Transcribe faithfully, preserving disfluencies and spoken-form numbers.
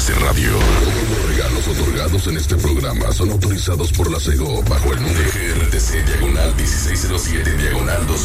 M B C Radio. Todos los regalos otorgados en este programa son autorizados por la SEGO bajo el número G R T C diagonal dieciséis cero siete diagonal dos